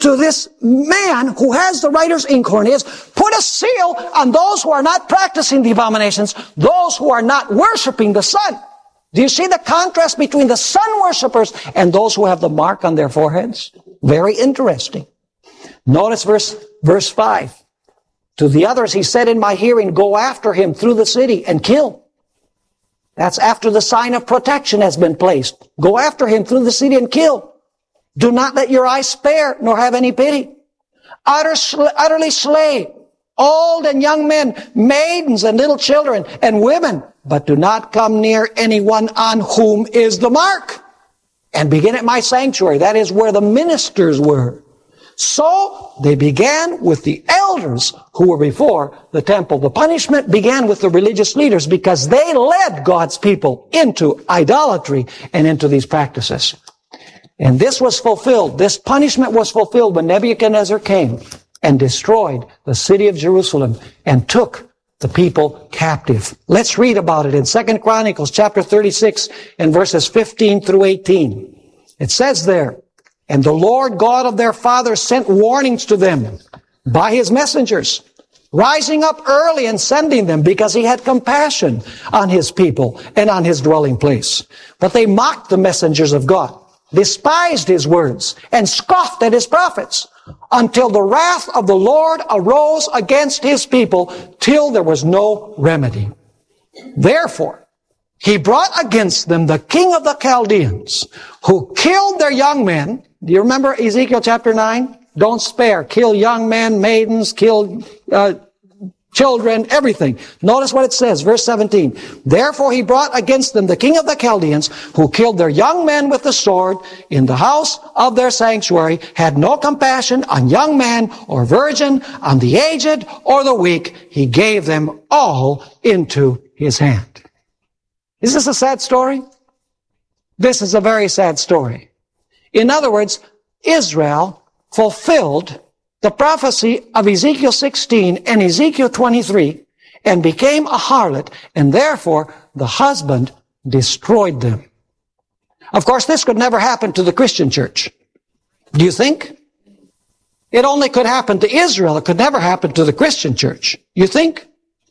to this man who has the writer's inkhorn is, put a seal on those who are not practicing the abominations, those who are not worshiping the sun. Do you see the contrast between the sun worshipers and those who have the mark on their foreheads? Very interesting. Notice verse 5. To the others he said in my hearing, go after him through the city and kill. That's after the sign of protection has been placed. Go after him through the city and kill. Do not let your eyes spare, nor have any pity. Utterly slay old and young men, maidens and little children, and women, but do not come near anyone on whom is the mark. And begin at my sanctuary. That is where the ministers were. So they began with the elders who were before the temple. The punishment began with the religious leaders because they led God's people into idolatry and into these practices. And this was fulfilled. This punishment was fulfilled when Nebuchadnezzar came and destroyed the city of Jerusalem and took the people captive. Let's read about it in 2 Chronicles chapter 36 and verses 15 through 18. It says there, and the Lord God of their fathers sent warnings to them by his messengers, rising up early and sending them because he had compassion on his people and on his dwelling place. But they mocked the messengers of God, despised his words, and scoffed at his prophets, until the wrath of the Lord arose against his people, till there was no remedy. Therefore, he brought against them the king of the Chaldeans, who killed their young men. Do you remember Ezekiel chapter 9? Don't spare. Kill young men, maidens, kill children, everything. Notice what it says, verse 17. Therefore he brought against them the king of the Chaldeans, who killed their young men with the sword in the house of their sanctuary, had no compassion on young man or virgin, on the aged or the weak. He gave them all into his hand. Is this a sad story? This is a very sad story. In other words, Israel fulfilled the prophecy of Ezekiel 16 and Ezekiel 23 and became a harlot, and therefore the husband destroyed them. Of course, this could never happen to the Christian church. Do you think? It only could happen to Israel. It could never happen to the Christian church. You think?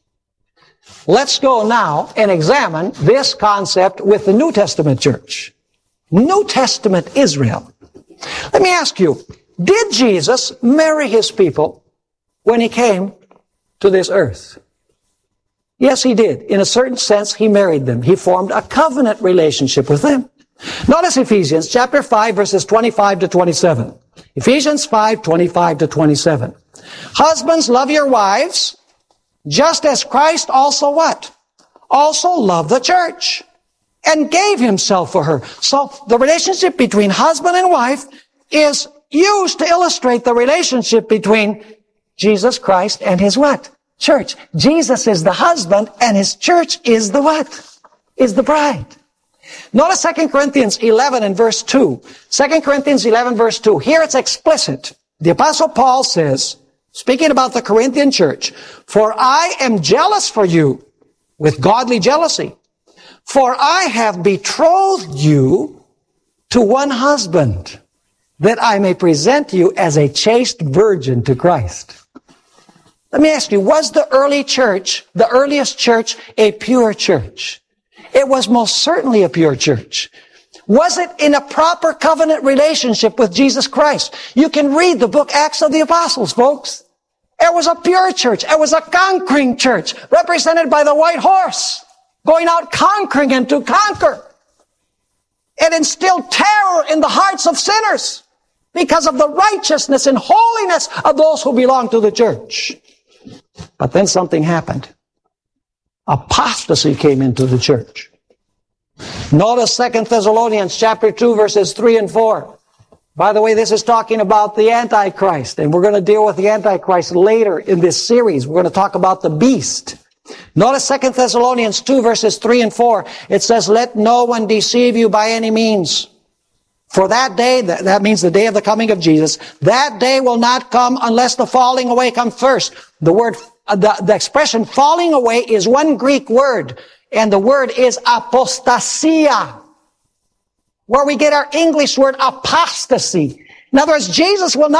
Let's go now and examine this concept with the New Testament church. New Testament Israel. Let me ask you, did Jesus marry his people when he came to this earth? Yes, he did. In a certain sense, he married them. He formed a covenant relationship with them. Notice Ephesians chapter 5, verses 25 to 27. Ephesians 5, 25 to 27. Husbands, love your wives, just as Christ also what? Also loved the church and gave himself for her. So the relationship between husband and wife is used to illustrate the relationship between Jesus Christ and his what? Church. Jesus is the husband and his church is the what? Is the bride. Notice 2 Corinthians 11 and verse 2. 2 Corinthians 11 verse 2. Here it's explicit. The Apostle Paul says, speaking about the Corinthian church, for I am jealous for you with godly jealousy. For I have betrothed you to one husband, that I may present you as a chaste virgin to Christ. Let me ask you, was the early church, the earliest church, a pure church? It was most certainly a pure church. Was it in a proper covenant relationship with Jesus Christ? You can read the book Acts of the Apostles, folks. It was a pure church. It was a conquering church, represented by the white horse, going out conquering and to conquer. It instilled terror in the hearts of sinners because of the righteousness and holiness of those who belong to the church. But then something happened. Apostasy came into the church. Notice 2 Thessalonians chapter 2 verses 3 and 4. By the way, this is talking about the Antichrist, and we're going to deal with the Antichrist later in this series. We're going to talk about the beast. Notice 2 Thessalonians 2 verses 3 and 4. It says, let no one deceive you by any means. For that day, that means the day of the coming of Jesus, that day will not come unless the falling away come first. The expression falling away is one Greek word, and the word is apostasia, where we get our English word apostasy. In other words, Jesus will not